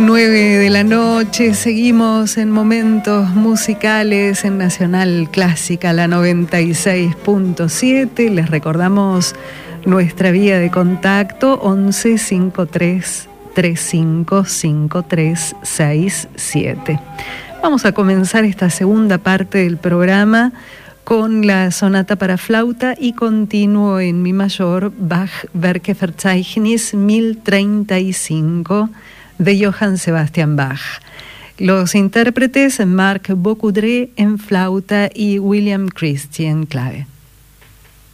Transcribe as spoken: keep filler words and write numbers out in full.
nueve de la noche, seguimos en momentos musicales en Nacional Clásica, la noventa y seis punto siete. Les recordamos nuestra vía de contacto once cincuenta y tres treinta y cinco cincuenta y tres sesenta y siete. Vamos a comenzar esta segunda parte del programa con la sonata para flauta y continuo en mi mayor, Bach Werkverzeichnis mil treinta y cinco, de Johann Sebastian Bach. Los intérpretes Marc Bocoudret en flauta y William Christie en clave.